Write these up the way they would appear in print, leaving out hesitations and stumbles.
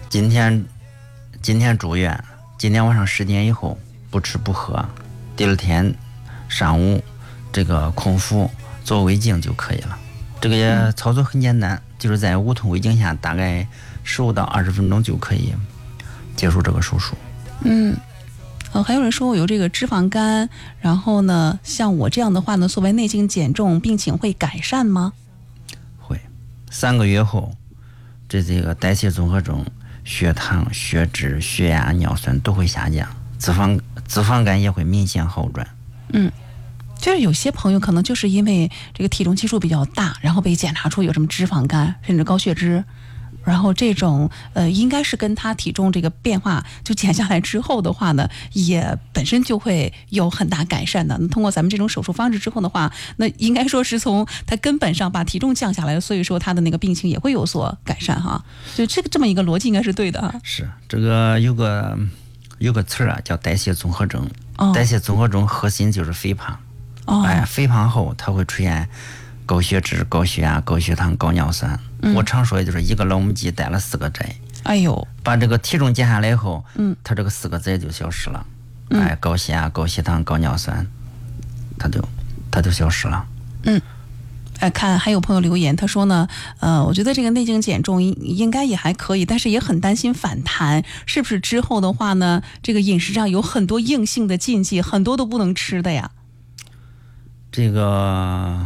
今天住院，今天晚上10点以后不吃不喝，第二天上午这个空腹做胃镜就可以了。这个也操作很简单，就是在无痛胃镜下大概15到20分钟就可以结束这个手术。 还有人说我有这个脂肪肝，然后呢，像我这样的话呢，作为内镜减重，病情会改善吗？ 会，3个月后，这个代谢综合征、血糖、血脂、血压、尿酸都会下降，脂肪肝也会明显好转。 就是有些朋友可能就是因为这个体重基数比较大，然后被检查出有什么脂肪肝，甚至高血脂。然后这种应该是跟他体重这个变化就减下来之后的话呢，也本身就会有很大改善的。那通过咱们这种手术方式之后的话，那应该说是从他根本上把体重降下来，所以说他的那个病情也会有所改善哈。就这么一个逻辑应该是对的哈。 是这个有个词啊，叫代谢综合征。代谢综合征核心就是肥胖。肥胖后它会出现高血脂、高血压、高血糖、高尿酸。我常说的就是一个老母鸡带了4个崽。 哎呦， 把这个体重减下来以后，它这个4个崽就消失了。高血压、高血糖、高尿酸，它就消失了。 看还有朋友留言，他说呢，我觉得这个内镜减重应该也还可以，但是也很担心反弹，是不是之后的话呢，这个饮食上有很多硬性的禁忌，很多都不能吃的呀？ 这个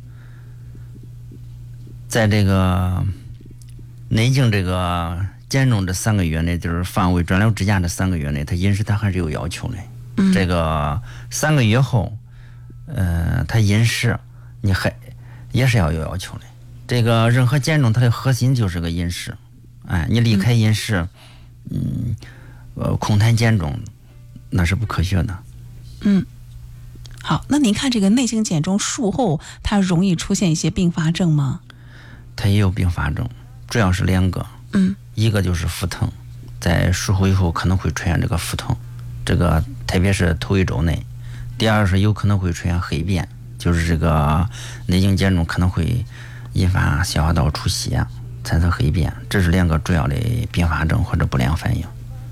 在这个内镜这个减重这3个月内，就是放胃转流支架这3个月内，它饮食它还是有要求的。这个3个月后，它饮食你也是要有要求的。这个任何减重它的核心就是个饮食，你离开饮食，空谈减重，那是不科学的。 好，那您看这个内镜减重术后，它容易出现一些并发症吗？ 它也有并发症，主要是2个。一个就是腹疼，在术后以后可能会出现这个腹疼，这个特别是头1周内。第二是有可能会出现黑便，就是这个内镜减重可能会引发消化道出血，产生黑便，这是2个主要的并发症或者不良反应。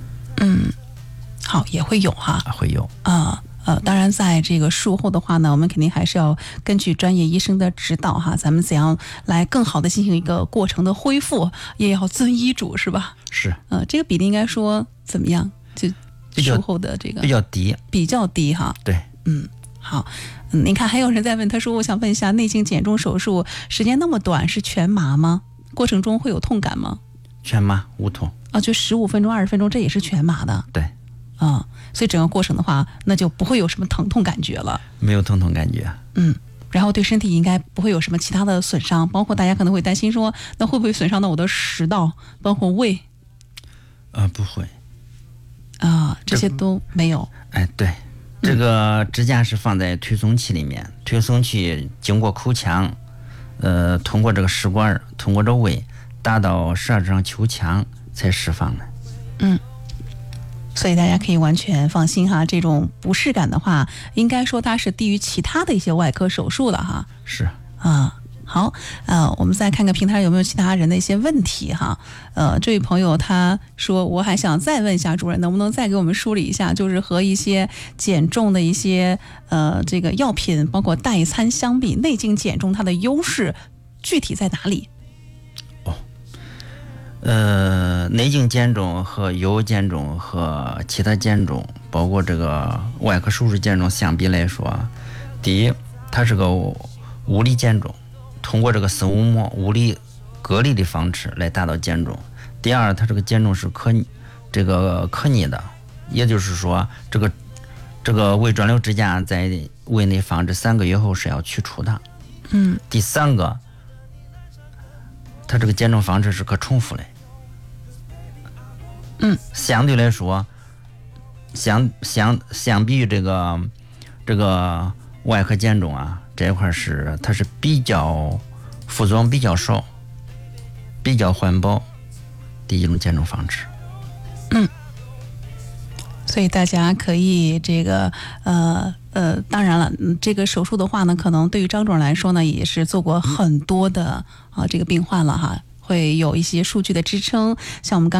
好，也会有哈， 会有当然在这个术后的话呢，我们肯定还是要根据专业医生的指导哈，咱们怎样来更好的进行一个过程的恢复，也要遵医嘱，是吧？ 是。 这个比例应该说怎么样？就术后的这个比较低哈。 对。 好。您看还有人在问，他说我想问一下，内镜减重手术时间那么短，是全麻吗？过程中会有痛感吗？ 全麻无痛。 就15分钟、20分钟，这也是全麻的。 对。 所以整个过程的话，那就不会有什么疼痛感觉了。没有疼痛感觉。 然后对身体应该不会有什么其他的损伤，包括大家可能会担心说，那会不会损伤到我的食道，包括胃？ 不会。 这些都没有。 对，这个支架是放在推送器里面，推送器经过口腔，通过这个食管，通过这胃，达到12指肠球腔才释放的。 所以大家可以完全放心哈，这种不适感的话，应该说它是低于其他的一些外科手术了哈。 是。 好，我们再看看平台有没有其他人的一些问题哈。这位朋友他说，我还想再问一下主任，能不能再给我们梳理一下，就是和一些减重的一些这个药品，包括代餐相比，内镜减重它的优势具体在哪里？ 内镜减重和药物减重和其他减重，包括这个外科手术减重相比来说，第一，它是个物理减重，通过这个生物膜物理隔离的方式来达到减重。第二，它这个减重是可逆的，也就是说，这个胃转流支架在胃内放置3个月后是要取出的。第三个，它这个减重方式是可重复的。相对来说，相比于这个外科减重啊，这一块它是比较副作用比较少、比较环保的一种减重方式。 所以大家可以这个当然了，这个手术的话呢，可能对于张主任来说呢，也是做过很多的这个病患了哈，会有一些数据的支撑，像我们刚